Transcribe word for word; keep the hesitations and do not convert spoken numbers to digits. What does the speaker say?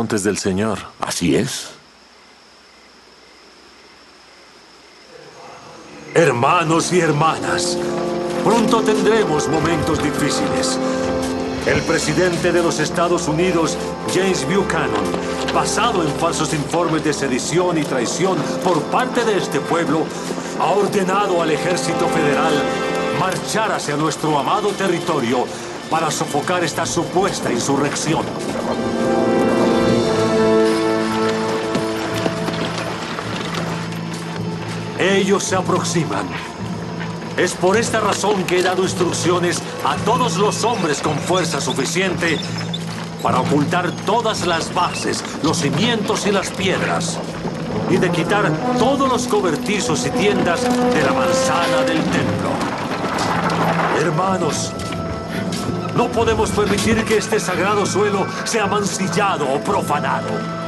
montes del Señor. Así es. Hermanos y hermanas, pronto tendremos momentos difíciles. El presidente de los Estados Unidos, James Buchanan, basado en falsos informes de sedición y traición por parte de este pueblo, ha ordenado al ejército federal marchar hacia nuestro amado territorio para sofocar esta supuesta insurrección. Ellos se aproximan. Es por esta razón que he dado instrucciones a todos los hombres con fuerza suficiente para ocultar todas las bases, los cimientos y las piedras, y de quitar todos los cobertizos y tiendas de la manzana del templo. Hermanos, no podemos permitir que este sagrado suelo sea mancillado o profanado.